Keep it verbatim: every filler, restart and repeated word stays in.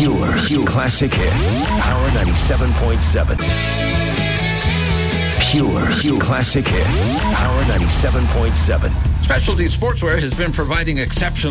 Pure, Pure classic hits. Power ninety-seven point seven. Pure, Pure classic hits. Power ninety-seven point seven. Specialty Sportswear has been providing exceptional